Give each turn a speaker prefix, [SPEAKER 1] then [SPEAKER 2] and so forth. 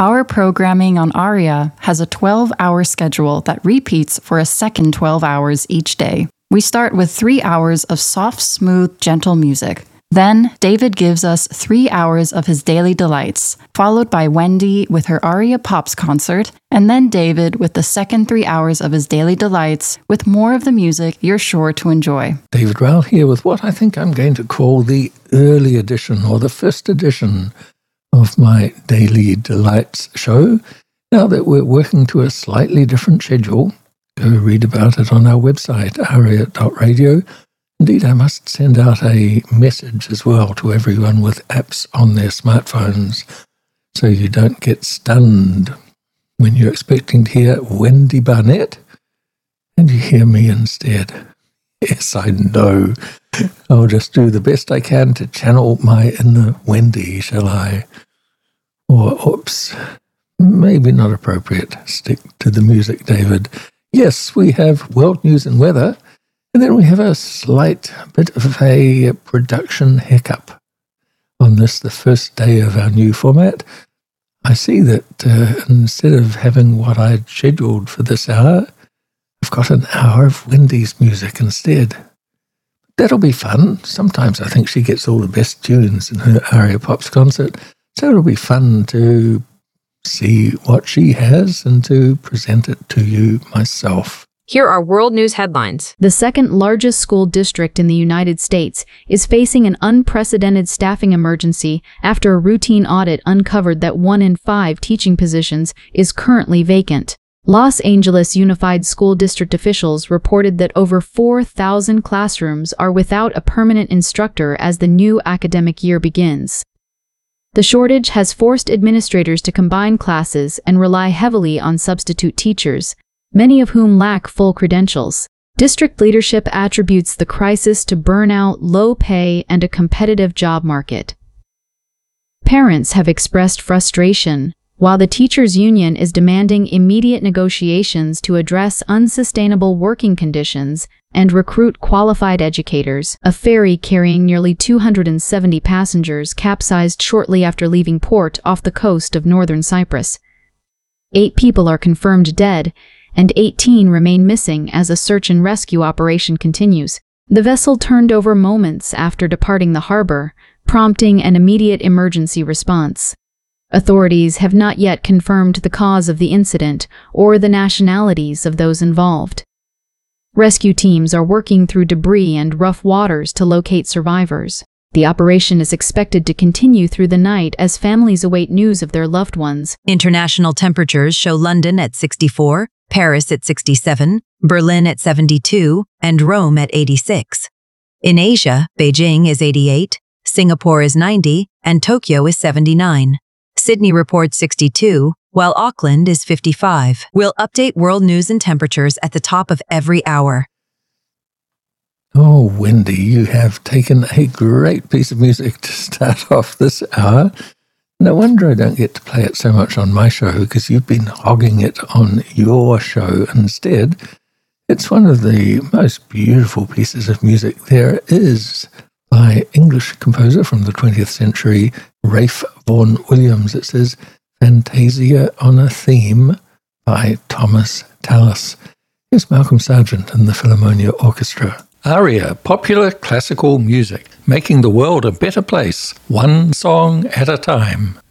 [SPEAKER 1] Our programming on ARIA has a 12-hour schedule that repeats for a second 12 hours each day. We start with 3 hours of soft, smooth, gentle music. Then, David gives us 3 hours of his daily delights, followed by Wendy with her Aria Pops concert, and then David with the second 3 hours of his daily delights, with more of the music you're sure to enjoy.
[SPEAKER 2] David Rowell here with what I think I'm going to call the early edition, or the first edition of my Daily Delights show. Now that we're working to a slightly different schedule, go read about it on our website, aria.radio. Indeed, I must send out a message as well to everyone with apps on their smartphones so you don't get stunned when you're expecting to hear Wendy Barnett and you hear me instead. Yes, I know. I'll just do the best I can to channel my inner Wendy, shall I? Or, oops, maybe not appropriate. Stick to the music, David. Yes, we have world news and weather. And then we have a slight bit of a production hiccup on this, the first day of our new format. I see that instead of having what I'd scheduled for this hour, I've got an hour of Wendy's music instead. That'll be fun. Sometimes I think she gets all the best tunes in her Aria Pops concert, so it'll be fun to see what she has and to present it to you myself.
[SPEAKER 3] Here are world news headlines.
[SPEAKER 4] The second largest school district in the United States is facing an unprecedented staffing emergency after a routine audit uncovered that 1 in 5 teaching positions is currently vacant. Los Angeles Unified School District officials reported that over 4,000 classrooms are without a permanent instructor as the new academic year begins. The shortage has forced administrators to combine classes and rely heavily on substitute teachers, many of whom lack full credentials. District leadership attributes the crisis to burnout, low pay, and a competitive job market. Parents have expressed frustration, while the teachers' union is demanding immediate negotiations to address unsustainable working conditions and recruit qualified educators. A ferry carrying nearly 270 passengers capsized shortly after leaving port off the coast of northern Cyprus. 8 people are confirmed dead, and 18 remain missing as a search and rescue operation continues. The vessel turned over moments after departing the harbor, prompting an immediate emergency response. Authorities have not yet confirmed the cause of the incident or the nationalities of those involved. Rescue teams are working through debris and rough waters to locate survivors. The operation is expected to continue through the night as families await news of their loved ones.
[SPEAKER 3] International temperatures show London at 64, Paris at 67, Berlin at 72, and Rome at 86. In Asia, Beijing is 88, Singapore is 90, and Tokyo is 79. Sydney reports 62, while Auckland is 55. We'll update world news and temperatures at the top of every hour.
[SPEAKER 2] Oh, Wendy, you have taken a great piece of music to start off this hour. No wonder I don't get to play it so much on my show, because you've been hogging it on your show instead. It's one of the most beautiful pieces of music there is by English composer from the 20th century, Ralph Vaughan Williams. It says Fantasia on a Theme by Thomas Tallis. Here's Malcolm Sargent and the Philharmonia Orchestra. Aria, popular classical music, making the world a better place, one song at a time.